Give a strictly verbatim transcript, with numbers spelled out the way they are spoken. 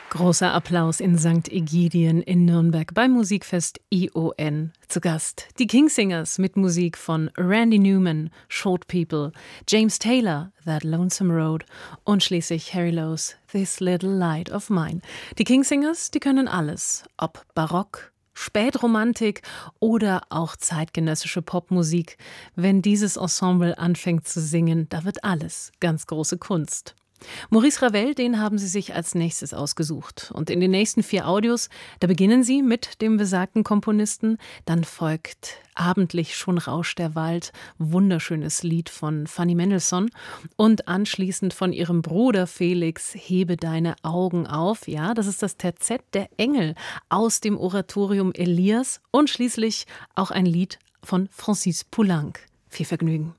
Großer Applaus in Sankt Egidien in Nürnberg beim Musikfest I O N. Zu Gast die Kingsingers mit Musik von Randy Newman, Short People, James Taylor, That Lonesome Road und schließlich Harry Lowe's This Little Light of Mine. Die Kingsingers, die können alles, ob Barock, Spätromantik oder auch zeitgenössische Popmusik. Wenn dieses Ensemble anfängt zu singen, da wird alles ganz große Kunst. Maurice Ravel, den haben sie sich als nächstes ausgesucht. Und in den nächsten vier Audios, da beginnen sie mit dem besagten Komponisten. Dann folgt Abendlich schon rauscht der Wald, wunderschönes Lied von Fanny Mendelssohn. Und anschließend von ihrem Bruder Felix, Hebe deine Augen auf. Ja, das ist das Terzett der Engel aus dem Oratorium Elias. Und schließlich auch ein Lied von Francis Poulenc. Viel Vergnügen.